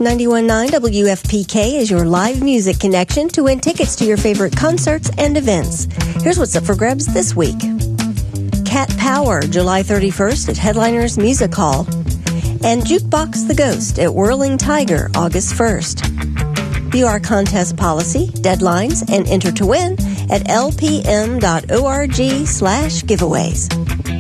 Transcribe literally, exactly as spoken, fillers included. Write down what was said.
ninety-one point nine W F P K is your live music connection to win tickets to your favorite concerts and events. Here's what's up for grabs this week. Cat Power, July thirty-first at Headliners Music Hall. And Jukebox the Ghost at Whirling Tiger, August first. View our contest policy, deadlines, and enter to win at lpm.org slash giveaways.